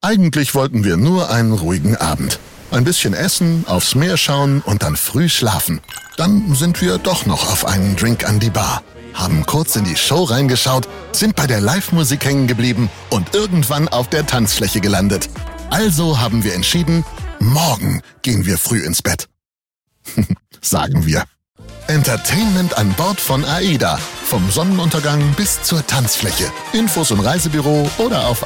Eigentlich wollten wir nur einen ruhigen Abend. Ein bisschen essen, aufs Meer schauen und dann früh schlafen. Dann sind wir doch noch auf einen Drink an die Bar, haben kurz in die Show reingeschaut, sind bei der Live-Musik hängen geblieben und irgendwann auf der Tanzfläche gelandet. Also haben wir entschieden, morgen gehen wir früh ins Bett. Sagen wir. Entertainment an Bord von AIDA. Vom Sonnenuntergang bis zur Tanzfläche. Infos im Reisebüro oder auf